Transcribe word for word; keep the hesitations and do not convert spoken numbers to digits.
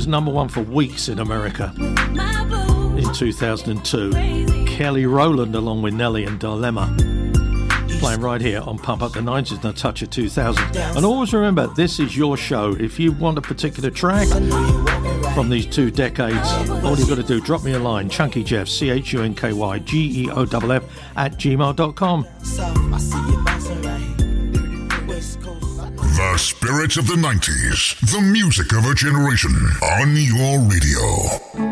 was number one for weeks in America in two thousand two. Kelly Rowland along with Nelly and Dilemma. Playing right here on Pump Up the nineties and a touch of two thousand. And always remember, this is your show. If you want a particular track from these two decades, all you've got to do, drop me a line, Chunky Jeff, C H U N K Y G E O F F at gmail dot com. The spirits of the nineties, the music of a generation, on your radio.